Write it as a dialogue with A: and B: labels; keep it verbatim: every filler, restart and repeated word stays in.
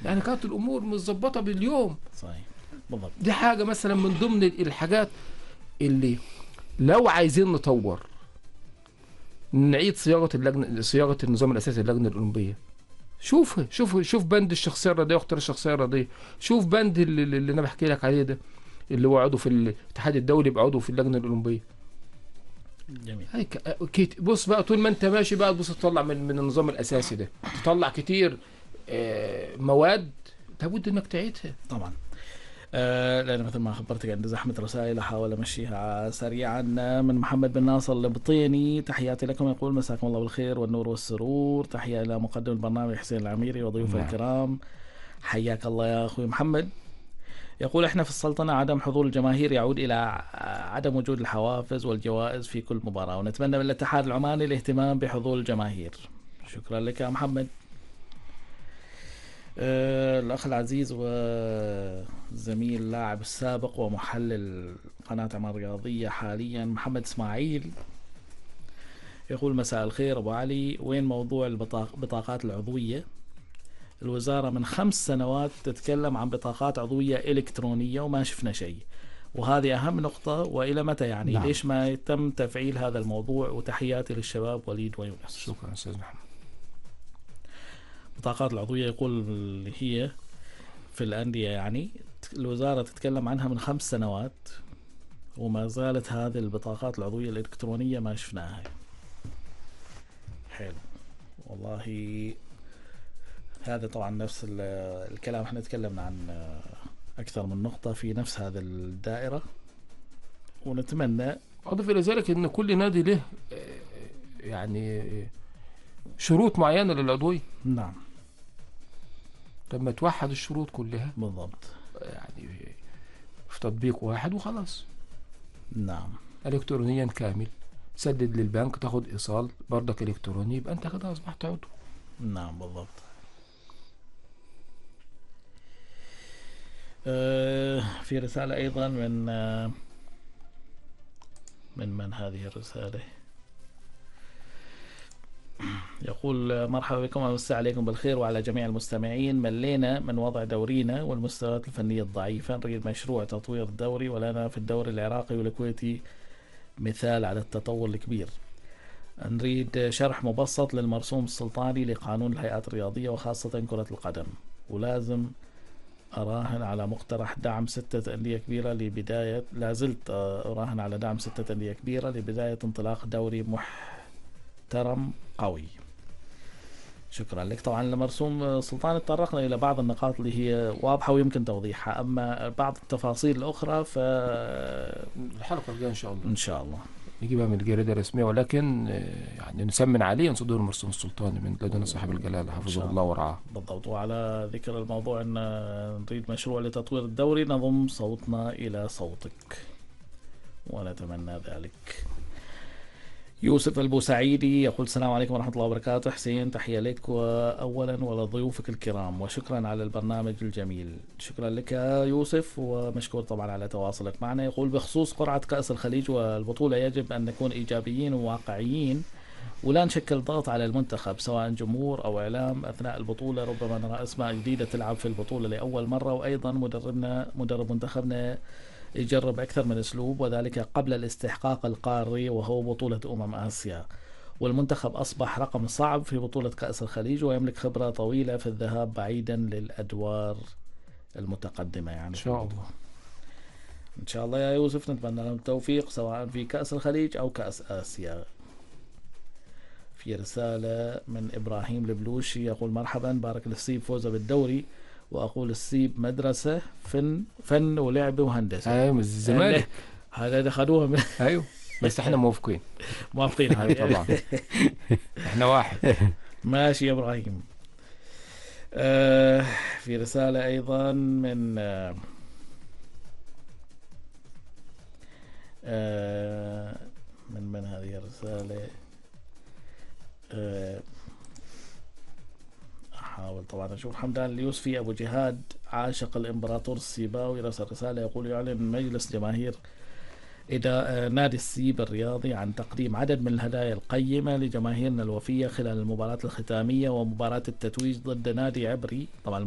A: يعني كانت الامور متظبطه باليوم.
B: صحيح بالضبط.
A: دي حاجه مثلا من ضمن الحاجات اللي لو عايزين نطور، نعيد صياغه اللجنه، صياغه النظام الاساسي للجنه الاولمبيه. شوف شوف شوف بند الشخصيه الرياضيه واختيار الشخصيه الرياضيه، شوف بند اللي, اللي انا بحكي لك عليه ده، اللي هو عضو في الاتحاد الدولي يبقى عضو في اللجنه الاولمبيه.
B: جميل.
A: هي ك- بص بقى طول ما انت ماشي بقى تبص تطلع من من النظام الاساسي ده، تطلع كتير آه، مواد لابد انك تعيدها.
B: طبعا. آه لأن مثل ما خبرتك عند زحمة رسائل أحاول أمشيها سريعا. من محمد بن ناصر البطيني، تحياتي لكم، يقول مساكم الله بالخير والنور والسرور، تحية إلى مقدم البرنامج حسين العميري وضيوفه
A: نعم.
B: الكرام. حياك الله يا أخوي محمد. يقول احنا في السلطنة عدم حضور الجماهير يعود إلى عدم وجود الحوافز والجوائز في كل مباراة، ونتمنى من الاتحاد العماني الاهتمام بحضور الجماهير. شكرا لك يا محمد. أه الأخ العزيز وزميل اللاعب السابق ومحلل قناة عمان الرياضية حاليا محمد إسماعيل يقول مساء الخير أبو علي، وين موضوع البطاقات العضوية؟ الوزارة من خمس سنوات تتكلم عن بطاقات عضوية إلكترونية وما شفنا شيء، وهذه أهم نقطة، وإلى متى يعني؟ نعم. ليش ما يتم تفعيل هذا الموضوع؟ وتحياتي للشباب وليد ويونس.
A: شكرا أستاذ محمد.
B: البطاقات العضوية يقول اللي هي في الأندية، يعني الوزارة تتكلم عنها من خمس سنوات وما زالت هذه البطاقات العضوية الإلكترونية ما شفناها. حلو والله. هذا طبعا نفس الكلام، احنا تكلمنا عن أكثر من نقطة في نفس هذا الدائرة، ونتمنى.
A: أضف إلى ذلك أن كل نادي له يعني شروط معينة للعضوية.
B: نعم.
A: لما توحد الشروط كلها
B: بالضبط،
A: يعني في تطبيق واحد وخلاص.
B: نعم.
A: إلكترونيا كامل، سدد للبنك تاخد إيصال برضك إلكتروني، يبقى أنت كده أصبحت عضو.
B: نعم بالضبط. آه في رسالة أيضا من آه من من هذه الرسالة؟ يقول مرحبا بكم ومساء عليكم بالخير وعلى جميع المستمعين. ملينا من وضع دورينا والمستويات الفنية الضعيفة، نريد مشروع تطوير الدوري، ولنا في الدوري العراقي والكويتي مثال على التطور الكبير. نريد شرح مبسط للمرسوم السلطاني لقانون الهيئات الرياضية وخاصة كرة القدم، ولازم أراهن على مقترح دعم ستة أندية كبيرة لبداية، لازلت أراهن على دعم ستة أندية كبيرة لبداية انطلاق دوري محترم قوي. شكرا لك. طبعا المرسوم سلطان تطرقنا إلى بعض النقاط اللي هي واضحة ويمكن توضيحها، أما بعض التفاصيل الأخرى ف
A: الحلقة الجاية إن شاء الله
B: إن شاء الله
A: نجيبها من الجريدة الرسمية، ولكن يعني نسمن عليه نصدر المرسوم السلطاني من لدينا صاحب الجلالة حفظه الله ورعاه.
B: بالضبط. وعلى ذكر الموضوع أن نريد مشروع لتطوير الدوري، نضم صوتنا إلى صوتك ونتمنى ذلك. يوسف البوسعيدي يقول السلام عليكم ورحمة الله وبركاته. حسين تحية لك وأولا ولضيوفك الكرام، وشكرا على البرنامج الجميل. شكرا لك يا يوسف ومشكور طبعا على تواصلك معنا. يقول بخصوص قرعة كأس الخليج والبطولة يجب أن نكون إيجابيين وواقعيين ولا نشكل ضغط على المنتخب سواء جمهور أو إعلام أثناء البطولة. ربما نرى أسماء جديدة تلعب في البطولة لأول مرة، وأيضا مدربنا مدرب منتخبنا يجرب أكثر من أسلوب، وذلك قبل الاستحقاق القاري وهو بطولة أمم آسيا. والمنتخب أصبح رقم صعب في بطولة كأس الخليج ويملك خبرة طويلة في الذهاب بعيدا للأدوار المتقدمة. يعني
A: إن شاء الله
B: إن شاء الله يا يوسف، نتمنى لهم التوفيق سواء في كأس الخليج أو كأس آسيا. في رسالة من إبراهيم البلوشي يقول مرحبا، بارك السيب فوزه بالدوري، وأقول السيب مدرسة فن فن ولعبة وهندسة.
A: أيوة من الزمالك
B: هذا دخلوها من
A: أيوة، بس احنا موافقين
B: موافقين
A: أيوة طبعا احنا واحد.
B: ماشي يا إبراهيم. آه في رسالة أيضا من آه آه من من هذه الرسالة؟ آه أحاول طبعا أشوف. حمدان اليوسفي أبو جهاد عاشق الإمبراطور السيباوي رسل رسالة يقول يعلن مجلس جماهير إذا نادي السيب الرياضي عن تقديم عدد من الهدايا القيمة لجماهيرنا الوفية خلال المباراة الختامية ومباراة التتويج ضد نادي عبري. طبعا